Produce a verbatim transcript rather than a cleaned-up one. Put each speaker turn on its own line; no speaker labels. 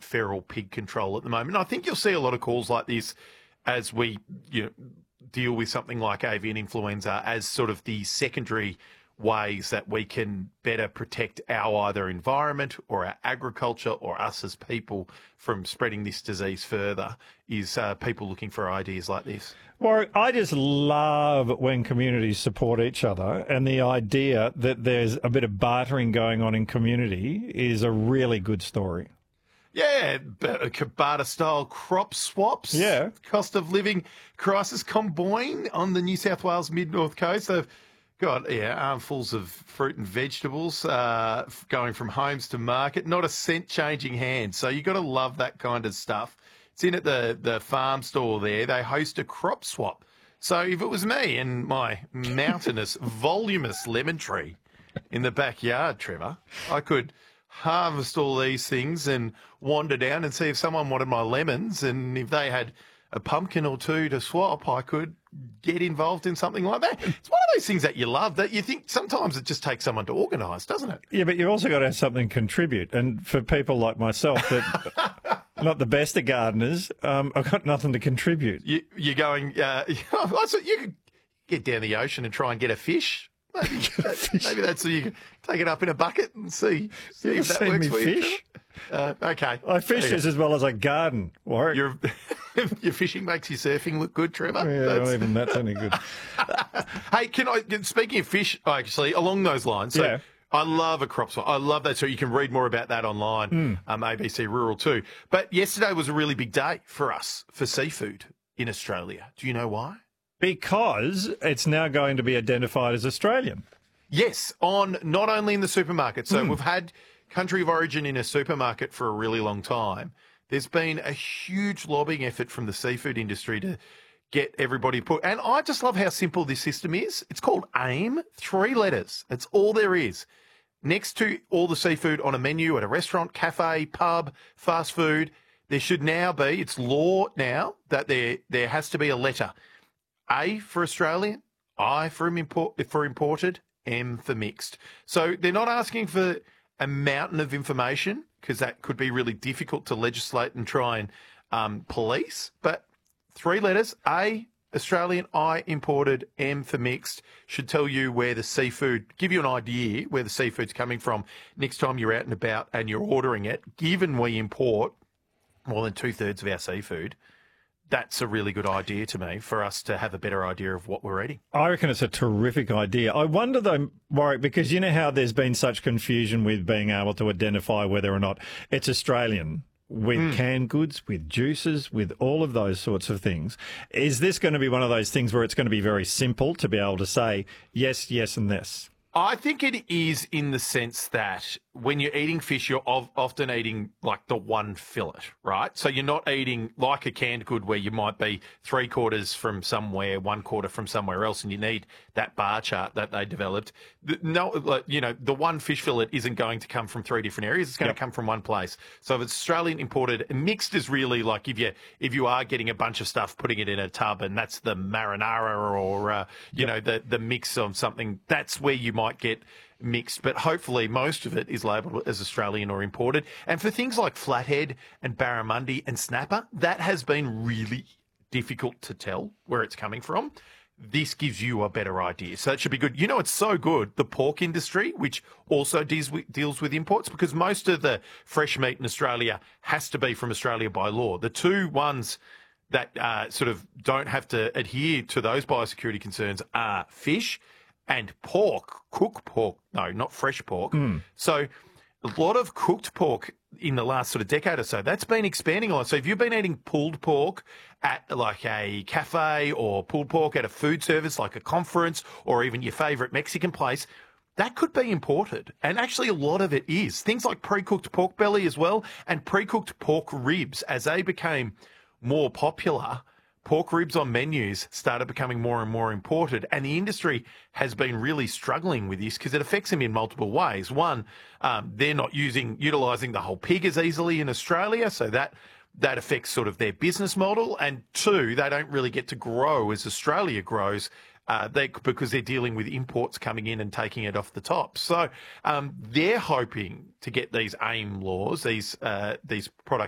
feral pig control at the moment. And I think you'll see a lot of calls like this as we you know, deal with something like avian influenza as sort of the secondary ways that we can better protect our either environment or our agriculture or us as people from spreading this disease further, is uh, people looking for ideas like this.
Warwick, I just love when communities support each other, and the idea that there's a bit of bartering going on in community is a really good story.
Yeah, barter-style crop swaps.
Yeah.
Cost of living crisis combined on the New South Wales mid-north coast. They've got, yeah, armfuls of fruit and vegetables uh, going from homes to market. Not a cent changing hands. So you got to love that kind of stuff. It's in at the, the farm store there. They host a crop swap. So if it was me and my mountainous, voluminous lemon tree in the backyard, Trevor, I could harvest all these things and wander down and see if someone wanted my lemons, and if they had a pumpkin or two to swap, I could get involved in something like that. It's one of those things that you love, that you think sometimes it just takes someone to organise, doesn't it?
Yeah, but you've also got to have something to contribute. And for people like myself that not the best of gardeners, um, I've got nothing to contribute.
You, you're going, uh, you could get down the ocean and try and get a fish. Maybe, that, maybe that's so you can take it up in a bucket and see, see if that
Seen
works
me
for
fish?
you. Uh, okay.
I fish
Okay.
just as well as I garden, Warwick.
Your, your fishing makes your surfing look good, Trevor.
Yeah,
That's-
not even that's any good.
Hey, can I, speaking of fish, actually, along those lines, so
Yeah.
I love a crop swap. I love that. So you can read more about that online,
Mm.
um, A B C Rural too. But yesterday was a really big day for us for seafood in Australia. Do you know why?
Because it's now going to be identified as Australian.
Yes, on not only in the supermarket. So we've had country of origin in a supermarket for a really long time. There's been a huge lobbying effort from the seafood industry to get everybody put. And I just love how simple this system is. It's called AIM, three letters. That's all there is. Next to all the seafood on a menu at a restaurant, cafe, pub, fast food, there should now be, it's law now, that there there has to be a letter. A for Australian, I for import, for imported, M for mixed. So they're not asking for a mountain of information, because that could be really difficult to legislate and try and um, police. But three letters, A, Australian, I, imported, M for mixed, should tell you where the seafood, give you an idea where the seafood's coming from next time you're out and about and you're ordering it. Given we import more than two-thirds of our seafood, that's a really good idea to me for us to have a better idea of what we're eating.
I reckon it's a terrific idea. I wonder, though, Warwick, because you know how there's been such confusion with being able to identify whether or not it's Australian with mm. canned goods, with juices, with all of those sorts of things. Is this going to be one of those things where it's going to be very simple to be able to say yes, yes, and this?
I think it is, in the sense that when you're eating fish, you're of, often eating like the one fillet, right? So you're not eating like a canned good where you might be three quarters from somewhere, one quarter from somewhere else, and you need that bar chart that they developed. The- No, like, you know, the one fish fillet isn't going to come from three different areas. It's going
Yep.
to come from one place. So if it's Australian imported, mixed is really like if you if you are getting a bunch of stuff, putting it in a tub, and that's the marinara or uh, you
Yep.
know the the mix of something. That's where you might get mixed, but hopefully most of it is labelled as Australian or imported. And for things like flathead and barramundi and snapper, that has been really difficult to tell where it's coming from. This gives you a better idea. So that should be good. You know, it's so good, the pork industry, which also deals with, deals with imports, because most of the fresh meat in Australia has to be from Australia by law. The two ones that uh, sort of don't have to adhere to those biosecurity concerns are fish and pork, cooked pork. No, not fresh pork.
Mm.
So a lot of cooked pork in the last sort of decade or so, that's been expanding a lot. So if you've been eating pulled pork at like a cafe, or pulled pork at a food service like a conference, or even your favourite Mexican place, that could be imported. And actually a lot of it is. Things like pre-cooked pork belly as well, and pre-cooked pork ribs, as they became more popular, pork ribs on menus started becoming more and more imported, and the industry has been really struggling with this because it affects them in multiple ways. One, um, they're not using utilising the whole pig as easily in Australia, so that that affects sort of their business model. And two, they don't really get to grow as Australia grows. Uh, they because they're dealing with imports coming in and taking it off the top. So um, they're hoping to get these AIM laws, these uh, these product